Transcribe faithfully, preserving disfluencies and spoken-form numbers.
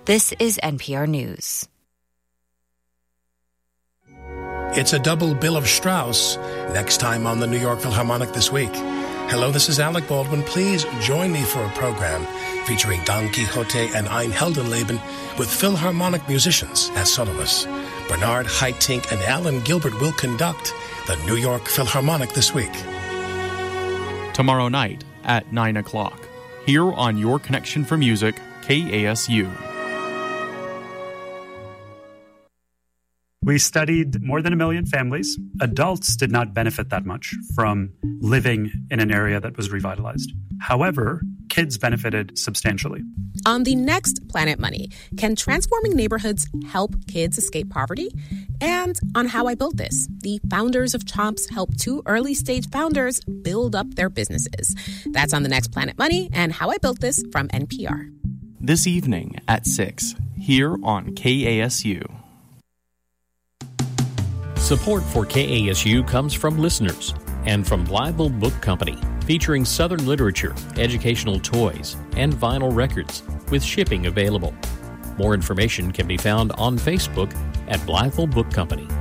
This is N P R News. It's a double bill of Strauss next time on the New York Philharmonic this week. Hello, this is Alec Baldwin. Please join me for a program featuring Don Quixote and Ein Heldenleben with Philharmonic musicians as soloists. Bernard Haitink and Alan Gilbert will conduct the New York Philharmonic this week. Tomorrow night at nine o'clock, here on Your Connection for Music, K A S U. We studied more than a million families. Adults did not benefit that much from living in an area that was revitalized. However, kids benefited substantially. On the next Planet Money, can transforming neighborhoods help kids escape poverty? And on How I Built This, the founders of Chomps help two early-stage founders build up their businesses. That's on the next Planet Money and How I Built This from N P R. This evening at six, here on K A S U. Support for K A S U comes from listeners and from Blytheville Book Company, featuring Southern literature, educational toys, and vinyl records, with shipping available. More information can be found on Facebook at Blytheville Book Company.